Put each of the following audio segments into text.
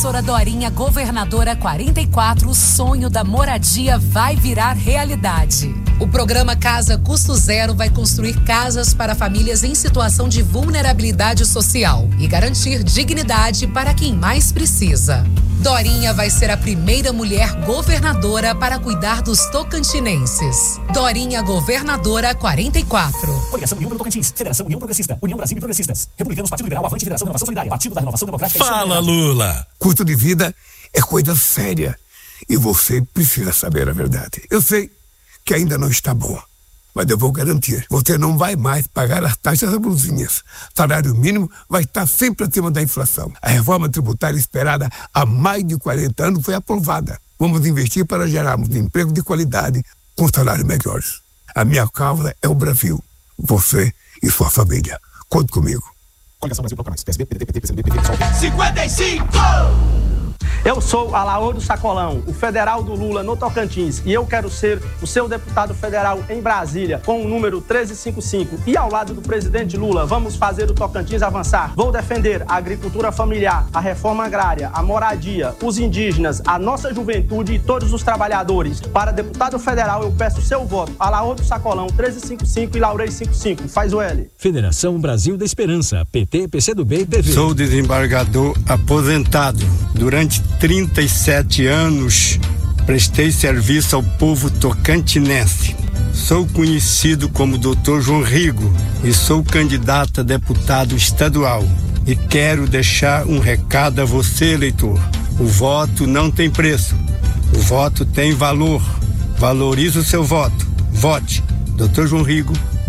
Professora Dorinha, governadora 44, o sonho da moradia vai virar realidade. O programa Casa Custo Zero vai construir casas para famílias em situação de vulnerabilidade social e garantir dignidade para quem mais precisa. Dorinha vai ser a primeira mulher governadora para cuidar dos tocantinenses. Dorinha, governadora 44. Coligação União pelo Tocantins, Federação União Progressista, União Brasil e Progressistas, Republicanos, Partido Liberal, Avante, Federação Renovação Solidária, Partido da Renovação Democrática. Fala, Lula! Custo de vida é coisa séria e você precisa saber a verdade. Eu sei que ainda não está bom, mas eu vou garantir. Você não vai mais pagar as taxas abusivas. Salário mínimo vai estar sempre acima da inflação. A reforma tributária esperada há mais de 40 anos foi aprovada. Vamos investir para gerarmos emprego de qualidade com salários melhores. A minha causa é o Brasil. Você e sua família. Conte comigo. Coligação Brasil Proclamais, PSB, PDT, PT, PCdoB, PT, PSOL. 55! Eu sou Alaor do Sacolão, o federal do Lula no Tocantins, e eu quero ser o seu deputado federal em Brasília, com o número 1355. E ao lado do presidente Lula, vamos fazer o Tocantins avançar. Vou defender a agricultura familiar, a reforma agrária, a moradia, os indígenas, a nossa juventude e todos os trabalhadores. Para deputado federal, eu peço seu voto. Alaor do Sacolão, 1355 e Laurei 55. Faz o L. Federação Brasil da Esperança, PT, PCdoB e PV. Sou desembargador aposentado. Durante 37 anos, prestei serviço ao povo tocantinense. Sou conhecido como Dr. João Rigo e sou candidato a deputado estadual. E quero deixar um recado a você, eleitor. O voto não tem preço. O voto tem valor. Valorize o seu voto. Vote. Dr. João Rigo,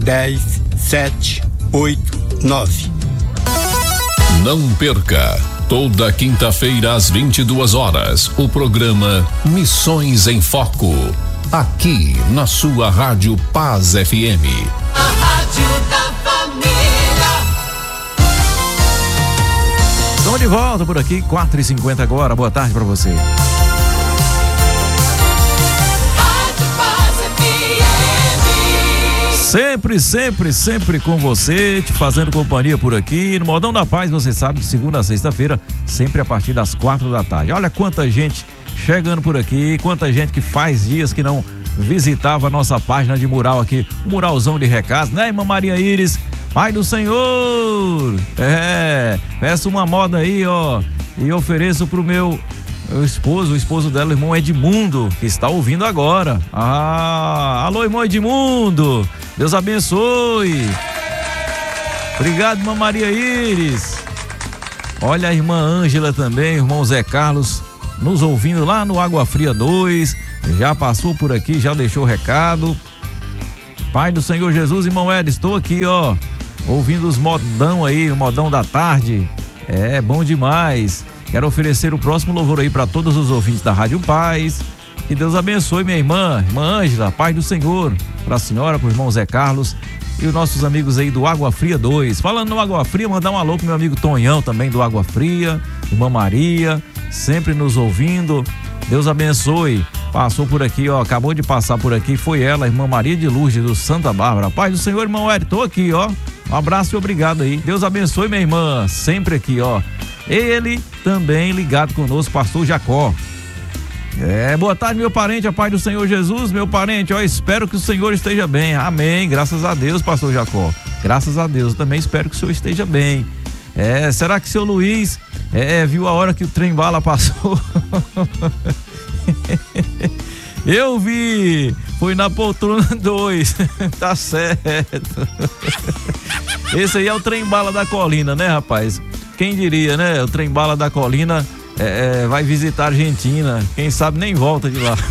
10789. Não perca. Toda quinta-feira às 22 horas, o programa Missões em Foco, aqui na sua Rádio Paz FM. A Rádio da Família. Estamos de volta por aqui, 4h50 agora. Boa tarde para você. Sempre com você, te fazendo companhia por aqui. No Modão da Paz, você sabe, de segunda a sexta-feira, sempre a partir das 4 da tarde. Olha quanta gente chegando por aqui, quanta gente que faz dias que não visitava a nossa página de mural aqui, um muralzão de recados, né, irmã Maria Iris? Pai do Senhor! Peço uma moda aí, ó, e ofereço pro meu esposo, o esposo dela, o irmão Edmundo, que está ouvindo agora. Alô, irmão Edmundo, Deus abençoe. Obrigado, irmã Maria Iris. Olha a irmã Ângela também, o irmão Zé Carlos, nos ouvindo lá no Água Fria 2, já passou por aqui, já deixou o recado. Pai do Senhor Jesus, irmão Ed, estou aqui, ó, ouvindo os modão aí, o modão da tarde, é bom demais. Quero oferecer o próximo louvor aí para todos os ouvintes da Rádio Paz. Que Deus abençoe minha irmã Ângela, Pai do Senhor, para a senhora, para o irmão Zé Carlos e os nossos amigos aí do Água Fria 2. Falando no Água Fria, mandar um alô pro meu amigo Tonhão também do Água Fria, irmã Maria, sempre nos ouvindo. Deus abençoe. Passou por aqui, ó, acabou de passar por aqui, foi ela, a irmã Maria de Lourdes do Santa Bárbara. Pai do Senhor, irmão Ed, tô aqui, ó. Um abraço e obrigado aí. Deus abençoe minha irmã, sempre aqui, ó. Ele também ligado conosco, pastor Jacó. Boa tarde, meu parente, a paz do Senhor Jesus, meu parente, ó, espero que o Senhor esteja bem. Amém, graças a Deus, pastor Jacó. Graças a Deus, eu também espero que o Senhor esteja bem. Será que o seu Luiz viu a hora que o trem-bala passou? Eu vi, foi na poltrona 2, tá certo. Esse aí é o trem-bala da colina, né, rapaz? Quem diria, né? O trem-bala da colina vai visitar a Argentina. Quem sabe nem volta de lá.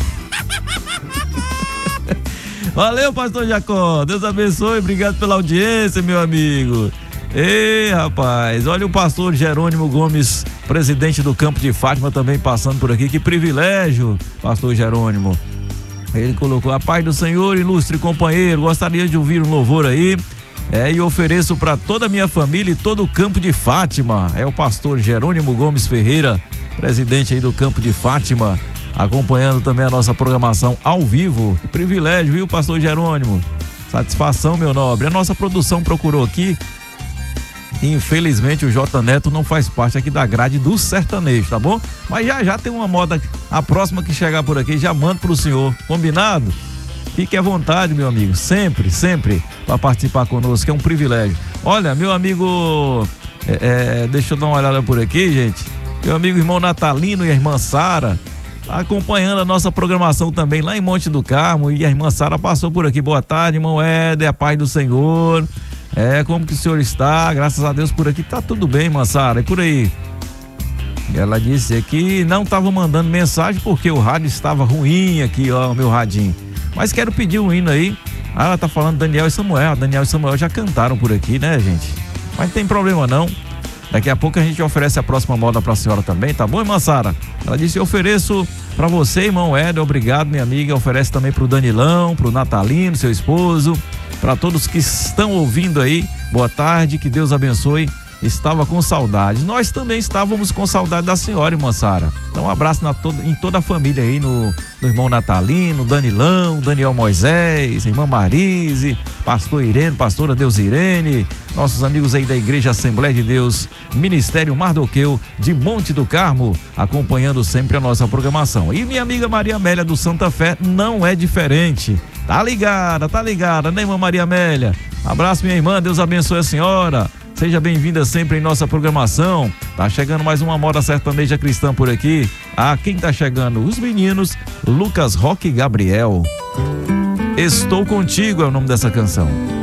Valeu, pastor Jacó. Deus abençoe. Obrigado pela audiência, meu amigo. Ei, rapaz. Olha o pastor Jerônimo Gomes, presidente do Campo de Fátima, também passando por aqui. Que privilégio, pastor Jerônimo. Ele colocou: a paz do Senhor, ilustre companheiro. Gostaria de ouvir um louvor aí. E ofereço para toda a minha família e todo o Campo de Fátima. É o pastor Jerônimo Gomes Ferreira, presidente aí do Campo de Fátima, acompanhando também a nossa programação ao vivo. Que privilégio, viu, pastor Jerônimo? Satisfação, meu nobre. A nossa produção procurou aqui. Infelizmente o J Neto não faz parte aqui da grade do sertanejo, tá bom? Mas já tem uma moda, a próxima que chegar por aqui, já mando pro senhor, combinado? Fique à vontade, meu amigo, sempre, para participar conosco, é um privilégio. Olha, meu amigo, deixa eu dar uma olhada por aqui, gente. Meu amigo irmão Natalino e a irmã Sara, acompanhando a nossa programação também lá em Monte do Carmo, e a irmã Sara passou por aqui. Boa tarde, irmão Éder, a paz do Senhor. Como que o senhor está? Graças a Deus por aqui tá tudo bem, irmã Sara, e por aí? Ela disse que não estava mandando mensagem porque o rádio estava ruim aqui, ó, o meu radinho. Mas quero pedir um hino aí. Ela tá falando Daniel e Samuel. Daniel e Samuel já cantaram por aqui, né, gente? Mas não tem problema não. Daqui a pouco a gente oferece a próxima moda pra senhora também, tá bom, irmã Sara? Ela disse: eu ofereço pra você, irmão Éder, obrigado, minha amiga. Oferece também pro Danilão, pro Natalino, seu esposo, pra todos que estão ouvindo aí. Boa tarde, que Deus abençoe. Estava com saudade. Nós também estávamos com saudade da senhora, irmã Sara. Então um abraço em toda a família aí, no irmão Natalino, Danilão, Daniel Moisés, irmã Marise, pastor Irene, pastora Deusirene, nossos amigos aí da Igreja Assembleia de Deus, Ministério Mardoqueu de Monte do Carmo, acompanhando sempre a nossa programação. E minha amiga Maria Amélia do Santa Fé não é diferente. Tá ligada, né, irmã Maria Amélia? Abraço, minha irmã, Deus abençoe a senhora. Seja bem-vinda sempre em nossa programação. Tá chegando mais uma moda sertaneja cristã por aqui. Quem tá chegando? Os meninos Lucas Roque e Gabriel. Estou Contigo é o nome dessa canção.